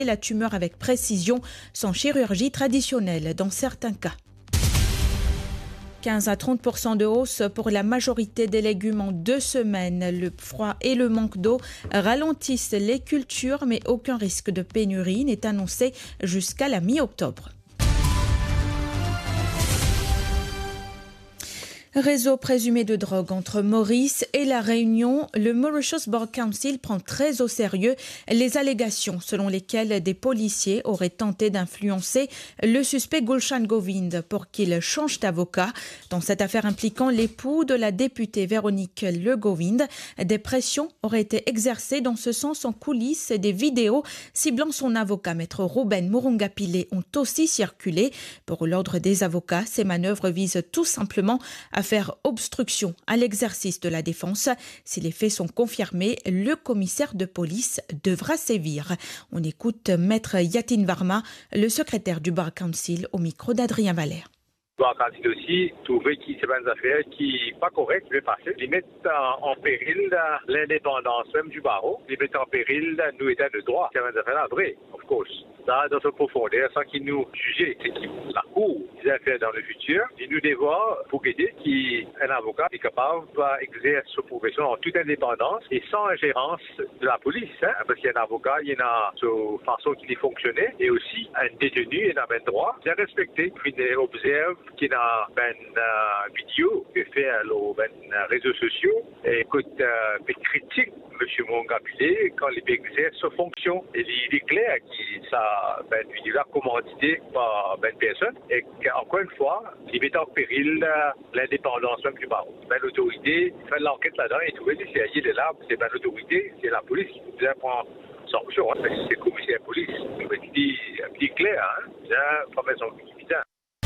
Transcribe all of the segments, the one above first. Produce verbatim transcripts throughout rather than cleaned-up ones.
la tumeur avec précision sans chirurgie traditionnelle dans certains cas. quinze à trente pour cent de hausse pour la majorité des légumes en deux semaines. Le froid et le manque d'eau ralentissent les cultures, mais aucun risque de pénurie n'est annoncé jusqu'à la mi-octobre. Réseau présumé de drogue entre Maurice et la Réunion, le Mauritius Bar Council prend très au sérieux les allégations selon lesquelles des policiers auraient tenté d'influencer le suspect Gulshan Govind pour qu'il change d'avocat. Dans cette affaire impliquant l'époux de la députée Véronique Le Govind, des pressions auraient été exercées dans ce sens en coulisses et des vidéos ciblant son avocat, maître Ruben Murungapile, ont aussi circulé. Pour l'ordre des avocats, ces manœuvres visent tout simplement à faire obstruction à l'exercice de la défense. Si les faits sont confirmés, le commissaire de police devra sévir. On écoute maître Yatin Varma, le secrétaire du Bar Council, au micro d'Adrien Valère. Le Bar Council aussi trouver qu'il y a des affaires qui ne sont pas correctes, qui passer, qui mettent en péril l'indépendance même du barreau, qui mettent en péril nous état de droit. C'est des affaires vraies, of course. Ça, dans sa profondeur, sans qu'il nous juge, c'est qu'il la cour des affaires dans le futur. Il nous devoir pour aider qu'un avocat est capable d'exercer sa profession en toute indépendance et sans ingérence de la police. Hein, parce qu'il y a un avocat, il y a une façon qu'il fonctionnait et aussi un détenu, il a un droit bien respecté. Puis il observe qu'il y a une uh, vidéo qui fait sur les réseaux sociaux et écoute, uh, critique M. Murungapile quand il exerce sa fonction. Et il est clair qu'il ça ben, il est commandité par ben, personne et qu'encore une fois, il met en péril l'indépendance même du barreau. Ben, l'autorité fait l'enquête là-dedans et trouver si il est là, c'est ben, l'autorité, c'est la police qui vient prendre sanction. Hein. C'est le commissaire de police. Il dit, il dit clair, hein, vient prendre son évident.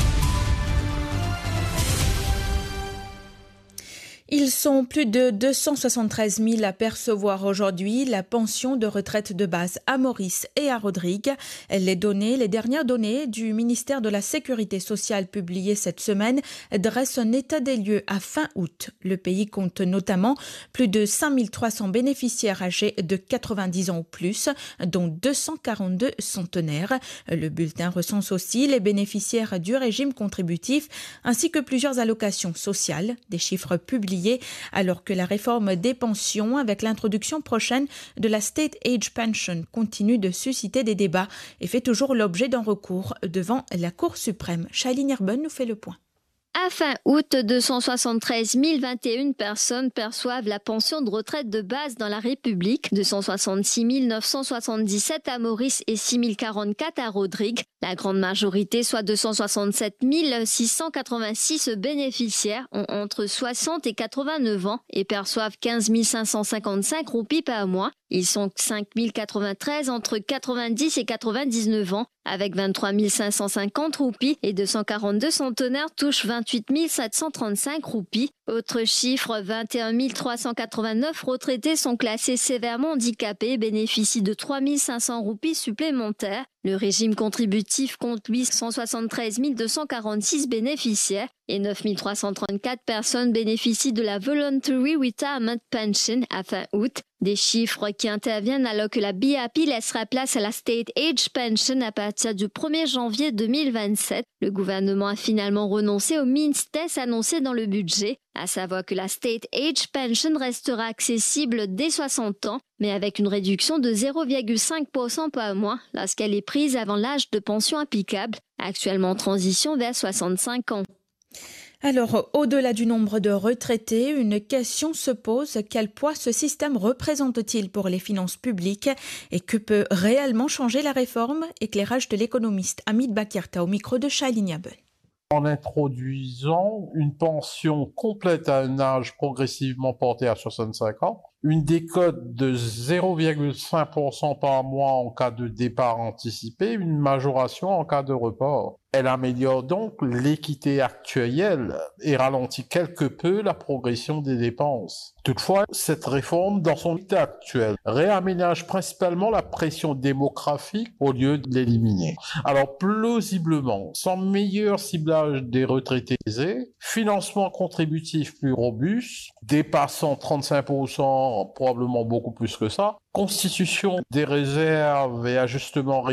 Ils sont plus de deux cent soixante-treize mille à percevoir aujourd'hui la pension de retraite de base à Maurice et à Rodrigue. Les données, les dernières données du ministère de la Sécurité sociale publiées cette semaine dressent un état des lieux à fin août. Le pays compte notamment plus de cinq mille trois cents bénéficiaires âgés de quatre-vingt-dix ans ou plus, dont deux cent quarante-deux centenaires. Le bulletin recense aussi les bénéficiaires du régime contributif ainsi que plusieurs allocations sociales, des chiffres publiés alors que la réforme des pensions avec l'introduction prochaine de la State Age Pension continue de susciter des débats et fait toujours l'objet d'un recours devant la Cour suprême. Shailene Irben nous fait le point. À fin août, deux cent soixante-treize mille vingt et une personnes perçoivent la pension de retraite de base dans la République, deux cent soixante-six mille neuf cent soixante-dix-sept à Maurice et six mille quarante-quatre à Rodrigue. La grande majorité, soit deux cent soixante-sept mille six cent quatre-vingt-six bénéficiaires, ont entre soixante et quatre-vingt-neuf ans et perçoivent quinze mille cinq cent cinquante-cinq roupies par mois. Ils sont cinq mille quatre-vingt-treize entre quatre-vingt-dix et quatre-vingt-dix-neuf ans, avec vingt-trois mille cinq cent cinquante roupies et deux cent quarante-deux centenaires touchent vingt-huit mille sept cent trente-cinq roupies. Autre chiffre, vingt et un mille trois cent quatre-vingt-neuf retraités sont classés sévèrement handicapés et bénéficient de trois mille cinq cents roupies supplémentaires. Le régime contributif compte huit cent soixante-treize mille deux cent quarante-six bénéficiaires et neuf mille trois cent trente-quatre personnes bénéficient de la Voluntary Retirement Pension à fin août. Des chiffres qui interviennent alors que la B A P laissera place à la State Age Pension à partir du premier janvier deux mille vingt-sept. Le gouvernement a finalement renoncé au means test annoncé dans le budget, à savoir que la State Age Pension restera accessible dès soixante ans, mais avec une réduction de zéro virgule cinq pour cent par mois lorsqu'elle est prise avant l'âge de pension applicable, actuellement en transition vers soixante-cinq ans. Alors, au-delà du nombre de retraités, une question se pose. Quel poids ce système représente-t-il pour les finances publiques et que peut réellement changer la réforme? Éclairage de l'économiste Hamid Bakirta au micro de Shailene Irben. En introduisant une pension complète à un âge progressivement porté à soixante-cinq ans, une décote de zéro virgule cinq pour cent par mois en cas de départ anticipé, une majoration en cas de report. Elle améliore donc l'équité actuelle et ralentit quelque peu la progression des dépenses. Toutefois, cette réforme, dans son état actuel, réaménage principalement la pression démographique au lieu de l'éliminer. Alors, plausiblement, sans meilleur ciblage des retraités aisés, financement contributif plus robuste, dépassant trente-cinq pour cent, probablement beaucoup plus que ça, constitution des réserves et ajustements